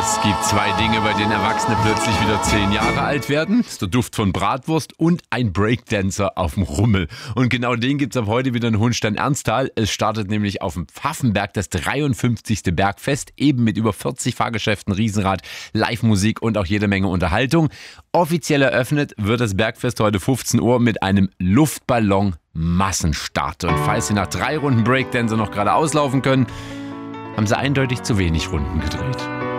Es gibt zwei Dinge, bei denen Erwachsene plötzlich wieder 10 Jahre alt werden. Das ist der Duft von Bratwurst und ein Breakdancer auf dem Rummel. Und genau den gibt's ab heute wieder in Hohenstein-Ernsthal. Es startet nämlich auf dem Pfaffenberg das 53. Bergfest, eben mit über 40 Fahrgeschäften, Riesenrad, Live-Musik und auch jede Menge Unterhaltung. Offiziell eröffnet wird das Bergfest heute 15 Uhr mit einem Luftballon-Massenstart. Und falls Sie nach 3 Runden Breakdancer noch gerade auslaufen können, haben Sie eindeutig zu wenig Runden gedreht.